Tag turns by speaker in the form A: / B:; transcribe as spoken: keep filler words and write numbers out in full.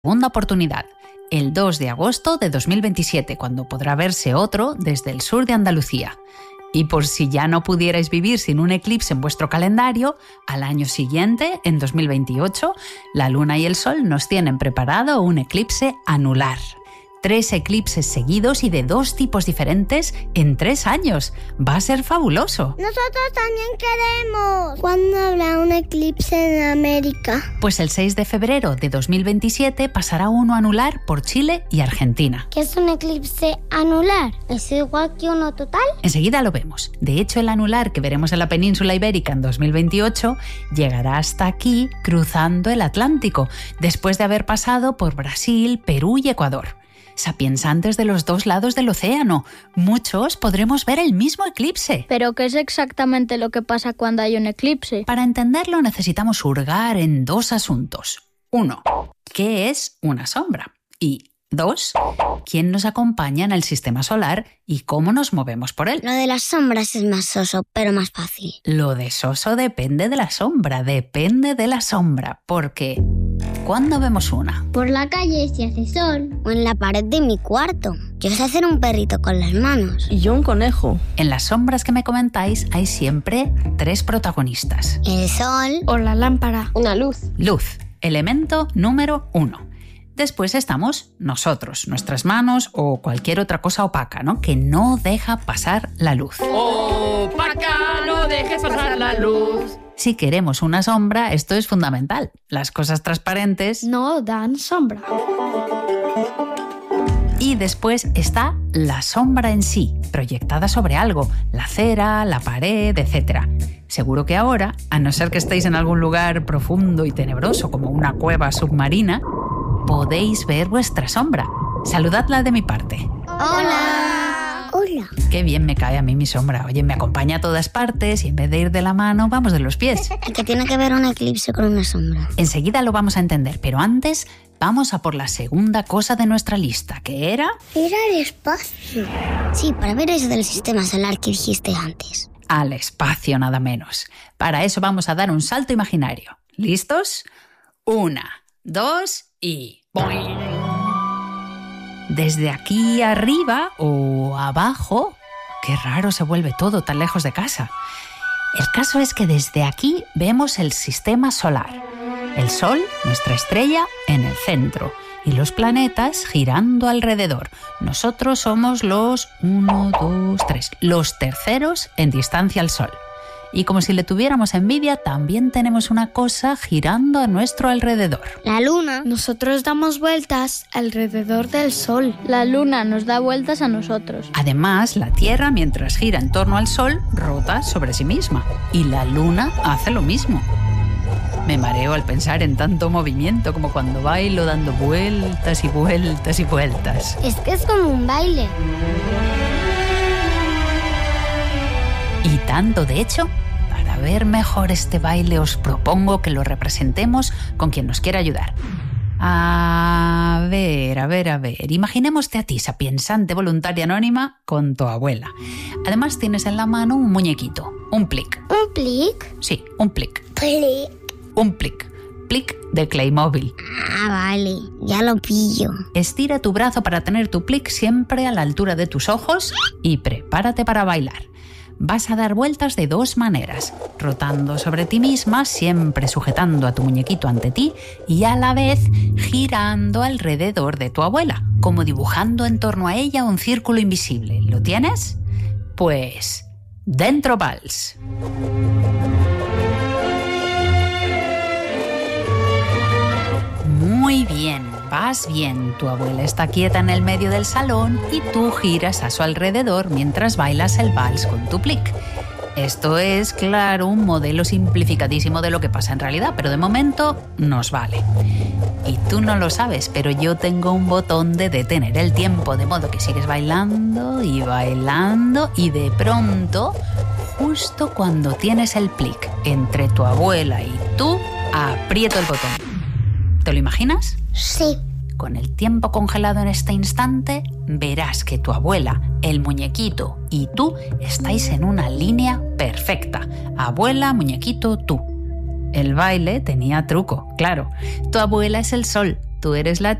A: segunda oportunidad, el dos de agosto de dos mil veintisiete, cuando podrá verse otro desde el sur de Andalucía. Y por si ya no pudierais vivir sin un eclipse en vuestro calendario, al año siguiente, en dos mil veintiocho, la Luna y el Sol nos tienen preparado un eclipse anular. Tres eclipses seguidos y de dos tipos diferentes en tres años. Va a ser fabuloso.
B: Nosotros también queremos. ¿Cuándo habrá un eclipse en América?
A: Pues el seis de febrero de dos mil veintisiete pasará uno anular por Chile y Argentina.
B: ¿Qué es un eclipse anular? ¿Es igual que uno total?
A: Enseguida lo vemos. De hecho, el anular que veremos en la península ibérica en dos mil veintiocho llegará hasta aquí cruzando el Atlántico, después de haber pasado por Brasil, Perú y Ecuador. Sapiensantes de los dos lados del océano, muchos podremos ver el mismo eclipse.
C: ¿Pero qué es exactamente lo que pasa cuando hay un eclipse?
A: Para entenderlo necesitamos hurgar en dos asuntos. Uno, ¿qué es una sombra? Y dos, ¿quién nos acompaña en el sistema solar y cómo nos movemos por él?
B: Lo de las sombras es más soso, pero más fácil.
A: Lo de soso depende de la sombra, depende de la sombra, porque ¿cuándo vemos una?
B: Por la calle si hace sol. O en la pared de mi cuarto. Yo sé hacer un perrito con las manos.
D: Y yo un conejo.
A: En las sombras que me comentáis hay siempre tres protagonistas.
B: El sol.
C: O la lámpara.
D: Una luz.
A: Luz, elemento número uno. Después estamos nosotros, nuestras manos o cualquier otra cosa opaca, ¿no? Que no deja pasar la luz.
D: Opaca, no dejes pasar la luz.
A: Si queremos una sombra, esto es fundamental. Las cosas transparentes
C: no dan sombra.
A: Y después está la sombra en sí, proyectada sobre algo, la acera, la pared, etcétera. Seguro que ahora, a no ser que estéis en algún lugar profundo y tenebroso como una cueva submarina, podéis ver vuestra sombra. Saludadla de mi parte.
B: ¡Hola! Hola.
A: Qué bien me cae a mí mi sombra. Oye, me acompaña a todas partes y en vez de ir de la mano, vamos de los pies.
B: ¿Y qué tiene que ver un eclipse con una sombra?
A: Enseguida lo vamos a entender, pero antes vamos a por la segunda cosa de nuestra lista, que era...
B: Ir al espacio. Sí, para ver eso del sistema solar que dijiste antes.
A: Al espacio, nada menos. Para eso vamos a dar un salto imaginario. ¿Listos? Una, dos y... ¡boing! Desde aquí arriba o abajo... Qué raro se vuelve todo tan lejos de casa. El caso es que desde aquí vemos el sistema solar. El Sol, nuestra estrella, en el centro. Y los planetas girando alrededor. Nosotros somos los uno, dos, tres. Los terceros en distancia al Sol. Y como si le tuviéramos envidia, también tenemos una cosa girando a nuestro alrededor.
B: La Luna.
C: Nosotros damos vueltas alrededor del Sol. La Luna nos da vueltas a nosotros.
A: Además, la Tierra, mientras gira en torno al Sol, rota sobre sí misma. Y la Luna hace lo mismo. Me mareo al pensar en tanto movimiento como cuando bailo dando vueltas y vueltas y vueltas.
B: Es que es como un baile.
A: Y tanto, de hecho, para ver mejor este baile os propongo que lo representemos con quien nos quiera ayudar. A ver, a ver, a ver. Imaginémoste a ti, sapiensante voluntaria anónima, con tu abuela. Además tienes en la mano un muñequito, un plic.
B: ¿Un plic?
A: Sí, un plic.
B: Plic.
A: Un plic. Plic de Playmobil.
B: Ah, vale, ya lo pillo.
A: Estira tu brazo para tener tu plic siempre a la altura de tus ojos y prepárate para bailar. Vas a dar vueltas de dos maneras, rotando sobre ti misma, siempre sujetando a tu muñequito ante ti y a la vez girando alrededor de tu abuela, como dibujando en torno a ella un círculo invisible. ¿Lo tienes? Pues dentro vals. Muy bien, vas bien. Tu abuela está quieta en el medio del salón y tú giras a su alrededor mientras bailas el vals con tu plic. Esto es, claro, un modelo simplificadísimo de lo que pasa en realidad, pero de momento nos vale. Y tú no lo sabes, pero yo tengo un botón de detener el tiempo, de modo que sigues bailando y bailando y de pronto, justo cuando tienes el plic entre tu abuela y tú, aprieto el botón. ¿Te lo imaginas?
B: Sí.
A: Con el tiempo congelado en este instante, verás que tu abuela, el muñequito y tú estáis en una línea perfecta. Abuela, muñequito, tú. El baile tenía truco, claro. Tu abuela es el Sol, Tú eres la